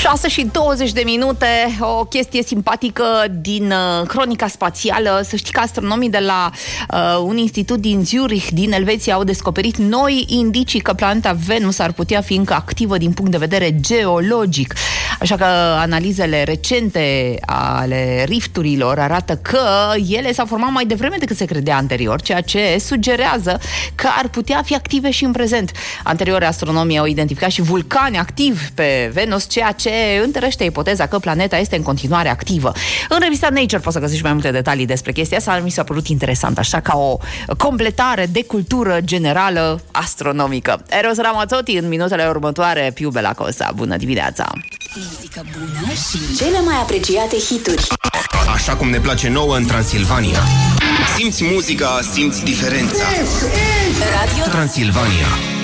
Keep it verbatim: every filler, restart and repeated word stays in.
șase și douăzeci de minute, o chestie simpatică din uh, cronica spațială. Să știi că astronomii de la uh, un institut din Zurich, din Elveția, au descoperit noi indicii că planeta Venus ar putea fi încă activă din punct de vedere geologic. Așa că analizele recente ale rifturilor arată că ele s-au format mai devreme decât se credea anterior, ceea ce sugerează că ar putea fi active și în prezent. Anterior, astronomii au identificat și vulcani activi pe Venus, ceea ce întărește ipoteza că planeta este în continuare activă. În revista Nature poți să găsești mai multe detalii despre chestia asta, mi s-a părut interesant, așa ca o completare de cultură generală astronomică. Eros Ramazzotti în minutele următoare, Più Bella Cosa. Bună dimineața! Muzică bună și cele mai apreciate hituri. Așa cum ne place nouă în Transilvania. Simți muzica, simți diferența. Radio Transilvania.